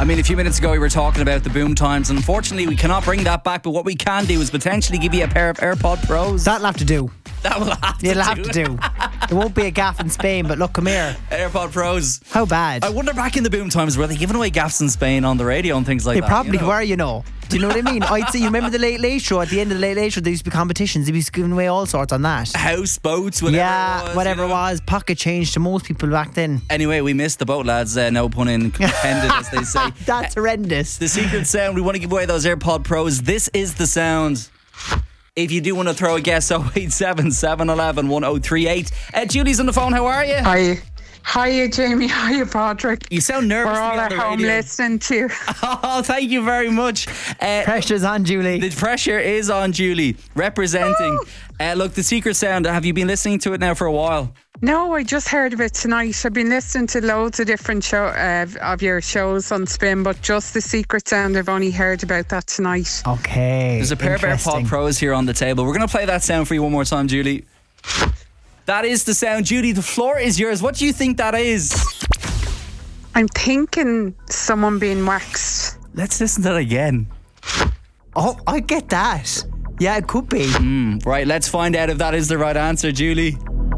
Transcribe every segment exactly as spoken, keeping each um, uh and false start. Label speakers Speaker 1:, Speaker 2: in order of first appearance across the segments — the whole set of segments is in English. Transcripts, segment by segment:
Speaker 1: I mean, a few minutes ago we were talking about the boom times. Unfortunately, we cannot bring that back, but what we can do is potentially give you a pair of AirPod Pros.
Speaker 2: That'll have to do.
Speaker 1: That will have to
Speaker 2: You'll
Speaker 1: do.
Speaker 2: have to do. There won't be a gaff in Spain, but look, come here.
Speaker 1: AirPod Pros.
Speaker 2: How bad?
Speaker 1: I wonder back in the boom times, were they giving away gaffs in Spain on the radio and things like
Speaker 2: They
Speaker 1: that?
Speaker 2: probably
Speaker 1: you know?
Speaker 2: were, you know. Do you know what I mean? I'd say, you remember the Late Late Show? At the end of the Late Late Show, there used to be competitions. They used to give away all sorts on that.
Speaker 1: Houseboats, whatever
Speaker 2: yeah,
Speaker 1: it was.
Speaker 2: whatever
Speaker 1: you know?
Speaker 2: it was. Pocket change to most people back then.
Speaker 1: Anyway, we missed the boat, lads. Uh, no pun intended, as they say.
Speaker 2: That's horrendous.
Speaker 1: The secret sound, we want to give away those AirPod Pros. This is the sound. If you do want to throw a guess, oh eight seven, seven one one, one oh three eight. Uh, Julie's on the phone. How are you?
Speaker 3: Hi. Hiya, Jamie. Hiya, Patrick.
Speaker 1: You sound nervous.
Speaker 3: We're all
Speaker 1: on
Speaker 3: at
Speaker 1: the
Speaker 3: home
Speaker 1: radio.
Speaker 3: listening to you.
Speaker 1: Oh, thank you very much. Uh,
Speaker 2: Pressure's on, Julie.
Speaker 1: the pressure is on Julie, representing. Uh, look, the secret sound, have you been listening to it now for a while?
Speaker 3: No, I just heard of it tonight. I've been listening to loads of different show uh, of your shows on Spin, but just the secret sound, I've only heard about that tonight.
Speaker 2: Okay.
Speaker 1: There's a pair of
Speaker 2: interesting.
Speaker 1: AirPod Pros here on the table. We're going to play that sound for you one more time, Julie. That is the sound. Julie, the floor is yours. What do you think that is?
Speaker 3: I'm thinking someone being waxed.
Speaker 1: Let's listen to that again.
Speaker 2: Oh, I get that. Yeah, it could be.
Speaker 1: Mm, right, let's find out if that is the right answer, Julie.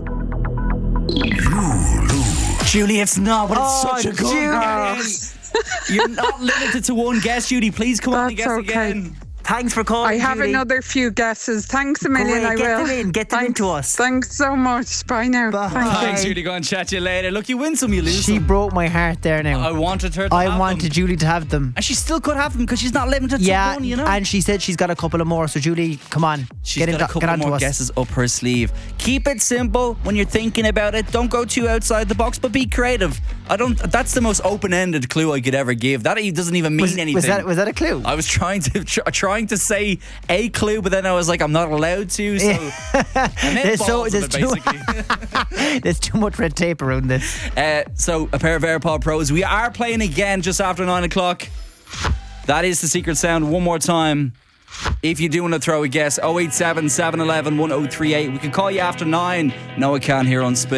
Speaker 1: Julie, it's not, but it's
Speaker 2: Oh,
Speaker 1: such a good
Speaker 2: Julie.
Speaker 1: guess. You're not limited to one guess, Julie. Please come on and
Speaker 3: That's
Speaker 1: guess
Speaker 3: okay.
Speaker 1: again.
Speaker 2: Thanks for calling,
Speaker 3: I have
Speaker 2: Julie.
Speaker 3: another few guesses. Thanks a million,
Speaker 2: Great,
Speaker 3: I
Speaker 2: get
Speaker 3: will.
Speaker 2: them in, get them
Speaker 3: Thanks,
Speaker 2: into us.
Speaker 3: Thanks so much. Bye now.
Speaker 2: Bye.
Speaker 3: Thank you.
Speaker 1: Thanks, Julie. Go and chat to you later. Look, you win some, you lose
Speaker 2: She
Speaker 1: some.
Speaker 2: broke my heart there now.
Speaker 1: I wanted her to
Speaker 2: I
Speaker 1: have
Speaker 2: wanted
Speaker 1: them.
Speaker 2: Julie to have them.
Speaker 1: And she still could have them because she's not limited
Speaker 2: Yeah,
Speaker 1: to one, you know.
Speaker 2: and she said she's got a couple of more. So Julie, come on,
Speaker 1: She's
Speaker 2: get
Speaker 1: got
Speaker 2: into,
Speaker 1: a couple
Speaker 2: get onto
Speaker 1: more
Speaker 2: us.
Speaker 1: guesses up her sleeve. Keep it simple when you're thinking about it. Don't go too outside the box, but be creative. I don't. That's the most open-ended clue I could ever give. That e- doesn't even mean
Speaker 2: Was,
Speaker 1: anything.
Speaker 2: was that was that a clue?
Speaker 1: I was trying to tr- trying to say a clue, but then I was like, I'm not allowed to. So I meant
Speaker 2: There's so-
Speaker 1: balls of
Speaker 2: there's
Speaker 1: it,
Speaker 2: too-
Speaker 1: basically.
Speaker 2: There's too much red tape around this.
Speaker 1: Uh, so a pair of AirPod Pros. We are playing again just after nine o'clock. That is the secret sound. One more time. If you do want to throw a guess, oh eight seven, seven one one, one oh three eight. We can call you after nine. No, I can't hear on Spin.